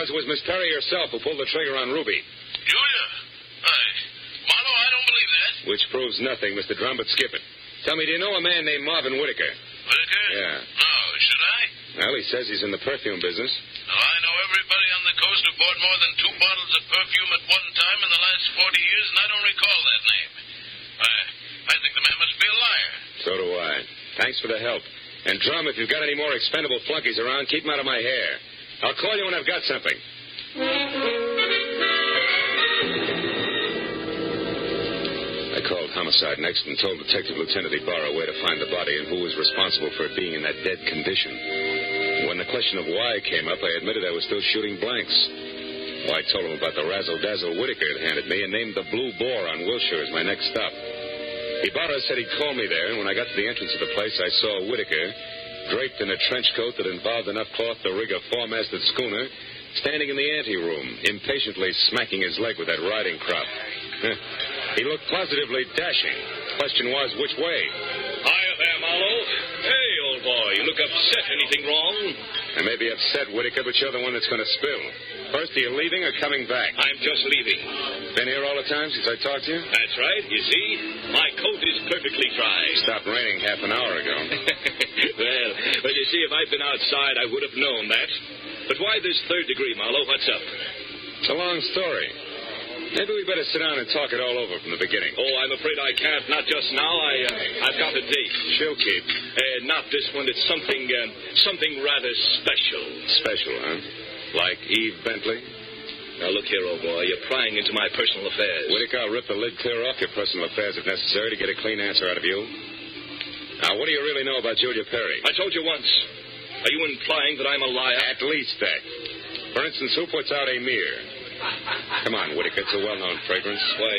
because it was Miss Perry herself who pulled the trigger on Ruby. Julia? Marlowe, I don't believe that. Which proves nothing, Mr. Drum, but skip it. Tell me, do you know a man named Marvin Whitaker? Whitaker? Yeah. No, should I? Well, he says he's in the perfume business. Well, I know everybody on the coast who bought more than 2 bottles of perfume at one time in the last 40 years, and I don't recall that name. I think the man must be a liar. So do I. Thanks for the help. And, Drum, if you've got any more expendable flunkies around, keep them out of my hair. I'll call you when I've got something. I called Homicide next and told Detective Lieutenant Ibarra where to find the body and who was responsible for it being in that dead condition. When the question of why came up, I admitted I was still shooting blanks. Well, I told him about the razzle-dazzle Whitaker had handed me and named the Blue Boar on Wilshire as my next stop. Ibarra said he'd call me there, and when I got to the entrance of the place, I saw Whitaker, draped in a trench coat that involved enough cloth to rig a 4-masted schooner, standing in the anteroom, impatiently smacking his leg with that riding crop. He looked positively dashing. Question was, which way? Hiya there, Marlowe. Hey, old boy, you look upset. Anything wrong? I may be upset, Whitaker, but you're the one that's going to spill. First, are you leaving or coming back? I'm just leaving. Been here all the time since I talked to you? That's right. You see, my coat is perfectly dry. Stopped raining half an hour ago. Well, you see, if I'd been outside, I would have known that. But why this 3rd degree, Marlowe? What's up? It's a long story. Maybe we better sit down and talk it all over from the beginning. Oh, I'm afraid I can't. Not just now. I've got a date. She'll keep. Not this one. It's something rather special. Special, huh? Like Eve Bentley? Now, look here, old boy. You're prying into my personal affairs. Whitaker, I'll rip the lid clear off your personal affairs if necessary to get a clean answer out of you. Now, what do you really know about Julia Perry? I told you once. Are you implying that I'm a liar? At least that. For instance, who puts out Amir? Come on, Whitaker. It's a well-known fragrance. Why,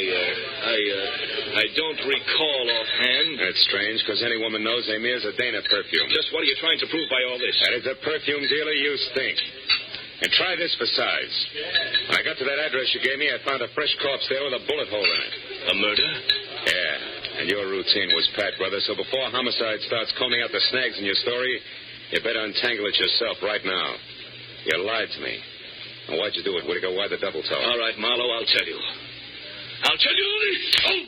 I don't recall offhand. That's strange, because any woman knows Amir's a Dana perfume. Just what are you trying to prove by all this? That is a perfume dealer you stink. And try this for size. When I got to that address you gave me, I found a fresh corpse there with a bullet hole in it. A murder? Yeah, and your routine was pat, brother, so before Homicide starts combing out the snags in your story, you better untangle it yourself right now. You lied to me. Now, why'd you do it, Whitaker? Why the double talk? All right, Marlowe, I'll tell you. I'll tell you. Oh!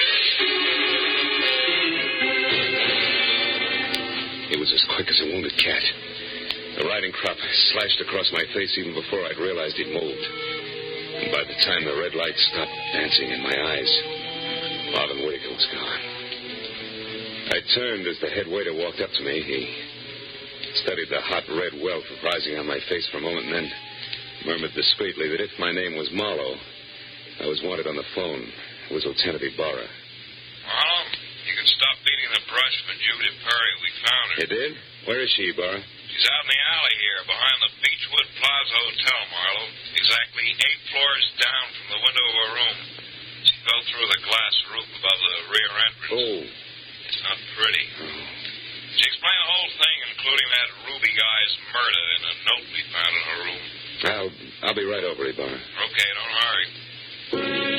It was as quick as a wounded cat. The riding crop slashed across my face even before I'd realized he'd moved. And by the time the red light stopped dancing in my eyes, Marvin Whitaker was gone. I turned as the head waiter walked up to me. He studied the hot red welt rising on my face for a moment and then murmured discreetly that if my name was Marlowe, I was wanted on the phone. It was Lieutenant Ibarra. Marlowe, you can stop beating the brush for Julia Perry. We found her. You did? Where is she, Ibarra? She's out in the alley here, behind the Beechwood Plaza Hotel, Marlowe. Exactly 8 floors down from the window of her room. She fell through the glass roof above the rear entrance. Oh. It's not pretty. She explained the whole thing, including that Ruby guy's murder in a note we found in her room. I'll be right over, Ibarra. Okay, don't hurry.